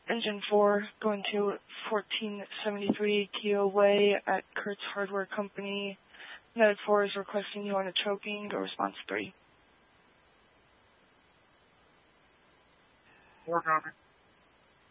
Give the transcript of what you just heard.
Engine 4 going to 1473 Keo Way at Kurtz Hardware Company. Medic 4 is requesting you on a choking. Go response 3. 4 copy.